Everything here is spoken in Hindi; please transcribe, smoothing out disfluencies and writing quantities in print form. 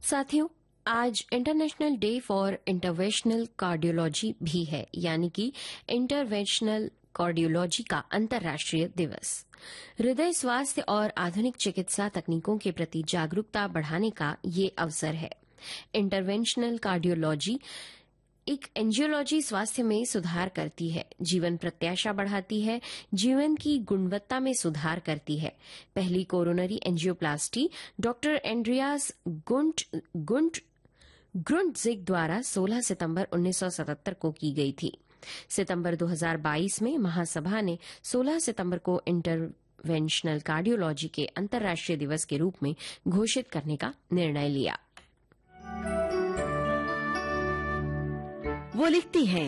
साथियों, आज international day for interventional cardiology भी है, यानी कि इंटरवेंशनल कार्डियोलॉजी का अंतर्राष्ट्रीय दिवस। हृदय स्वास्थ्य और आधुनिक चिकित्सा तकनीकों के प्रति जागरूकता बढ़ाने का ये अवसर है। इंटरवेंशनल कार्डियोलॉजी एक एंजियोलॉजी स्वास्थ्य में सुधार करती है, जीवन प्रत्याशा बढ़ाती है, जीवन की गुणवत्ता में सुधार करती है। पहली कोरोनरी एंजियोप्लास्टी डॉक्टर एंड्रियास ग्रुंटजिग द्वारा 16 सितंबर 1977 को की गई थी। सितंबर 2022 में महासभा ने 16 सितंबर को इंटरवेंशनल कार्डियोलॉजी के अंतर्राष्ट्रीय दिवस के रूप में घोषित करने का निर्णय लिया। वो लिखती हैं,